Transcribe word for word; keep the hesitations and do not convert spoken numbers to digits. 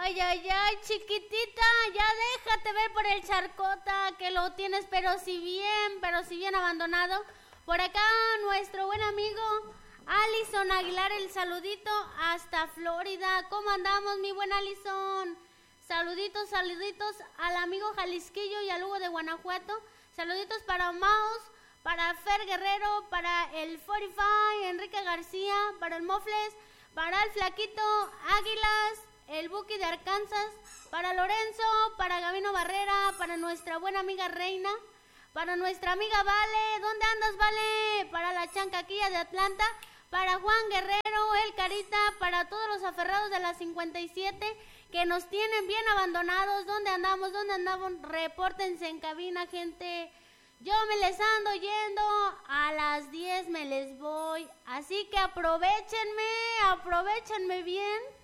Ay, ay, ay, chiquitita, ya déjate ver por el charcota, que lo tienes pero si bien, pero si bien abandonado. Por acá nuestro buen amigo Alison Aguilar, el saludito hasta Florida. ¿Cómo andamos, mi buen Alison? Saluditos, saluditos al amigo Jalisquillo y al Hugo de Guanajuato. Saluditos para Maus, para Fer Guerrero, para el cuarenta y cinco, Enrique García, para el Mofles, para el Flaquito Águilas, el Buki de Arkansas, para Lorenzo, para Gabino Barrera, para nuestra buena amiga Reina, para nuestra amiga Vale. ¿Dónde andas, Vale? Para la Chancaquilla de Atlanta, para Juan Guerrero, el Carita, para todos los aferrados de la cincuenta y siete que nos tienen bien abandonados. ¿Dónde andamos? ¿Dónde andamos? Repórtense en cabina, gente. Yo me les ando yendo, a las diez me les voy, así que aprovechenme, aprovechenme bien.